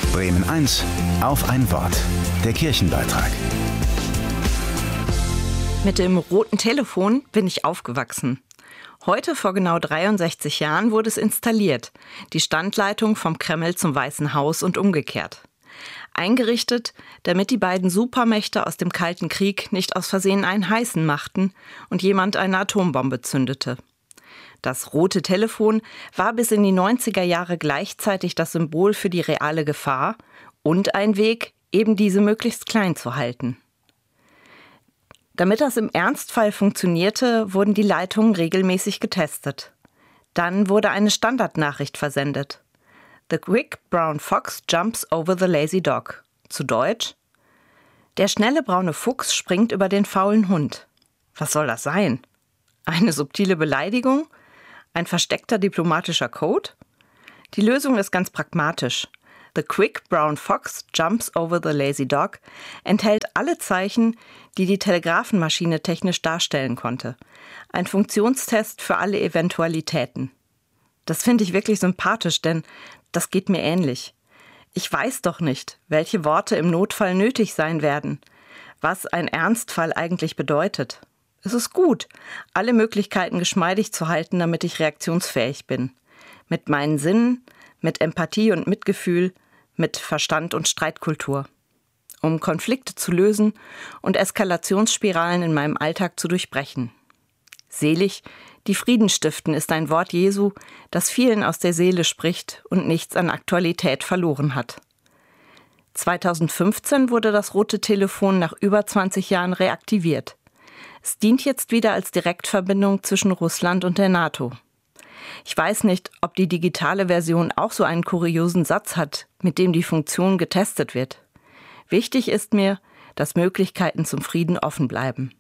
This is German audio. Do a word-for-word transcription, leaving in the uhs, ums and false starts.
Bremen eins auf ein Wort. Der Kirchenbeitrag. Mit dem roten Telefon bin ich aufgewachsen. Heute, vor genau dreiundsechzig Jahren, wurde es installiert. Die Standleitung vom Kreml zum Weißen Haus und umgekehrt. Eingerichtet, damit die beiden Supermächte aus dem Kalten Krieg nicht aus Versehen einen heißen machten und jemand eine Atombombe zündete. Das rote Telefon war bis in die neunziger Jahre gleichzeitig das Symbol für die reale Gefahr und ein Weg, eben diese möglichst klein zu halten. Damit das im Ernstfall funktionierte, wurden die Leitungen regelmäßig getestet. Dann wurde eine Standardnachricht versendet. The quick brown fox jumps over the lazy dog. Zu Deutsch: Der schnelle braune Fuchs springt über den faulen Hund. Was soll das sein? Eine subtile Beleidigung? Ein versteckter diplomatischer Code? Die Lösung ist ganz pragmatisch. The quick brown fox jumps over the lazy dog enthält alle Zeichen, die die Telegrafenmaschine technisch darstellen konnte. Ein Funktionstest für alle Eventualitäten. Das finde ich wirklich sympathisch, denn das geht mir ähnlich. Ich weiß doch nicht, welche Worte im Notfall nötig sein werden, was ein Ernstfall eigentlich bedeutet. Es ist gut, alle Möglichkeiten geschmeidig zu halten, damit ich reaktionsfähig bin. Mit meinen Sinnen, mit Empathie und Mitgefühl, mit Verstand und Streitkultur. Um Konflikte zu lösen und Eskalationsspiralen in meinem Alltag zu durchbrechen. Selig, die Frieden stiften, ist ein Wort Jesu, das vielen aus der Seele spricht und nichts an Aktualität verloren hat. zweitausendfünfzehn wurde das rote Telefon nach über zwanzig Jahren reaktiviert. Es dient jetzt wieder als Direktverbindung zwischen Russland und der NATO. Ich weiß nicht, ob die digitale Version auch so einen kuriosen Satz hat, mit dem die Funktion getestet wird. Wichtig ist mir, dass Möglichkeiten zum Frieden offen bleiben.